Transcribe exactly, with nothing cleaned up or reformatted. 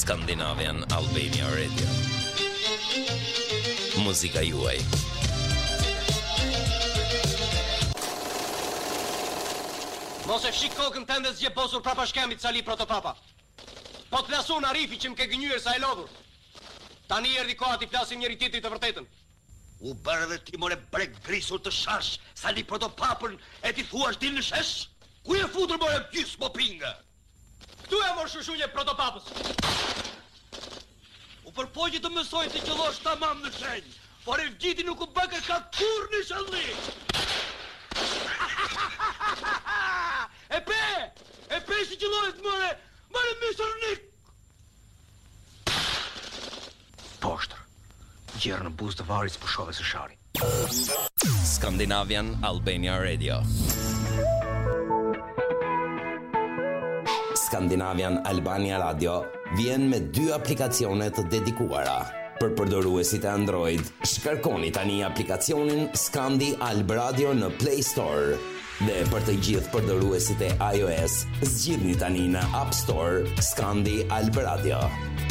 Scandinavian Albania Radio. Muzika juaj. Mos e fshik kokën tënde zgje posur prapa shkemit Sali protopapa. Po të lasun Arifi që më ke gënyer sa e lodhur. Tani erdhi koha ti flasim njëri tjetrit të vërtetën. U bërë dhe ti more brek grisur të shash Sali protopapën e ti thuash dil në shesh? Ku e futur more gjys mo pinga? Këtu e mor shushunje protopapës. U përpoj që të mësoj të qëllosh tamam në shenjë, por e vgjiti nuk u bëke ka kur në shëlli. E pe! E pe si qëllojt mëre! Mëre misërnik! Poshtër, gjerë në buzë të varit së përshove së shari. Scandinavian Albania Radio. Scandinavian Albania Radio vjen me dy aplikacione të dedikuara. Për përdoruesit e Android, shkarkoni tani aplikacionin Scandi Alb Radio në Play Store. Dhe për të gjithë përdoruesit e iOS, zgjidhni tani në App Store Scandi Alb Radio.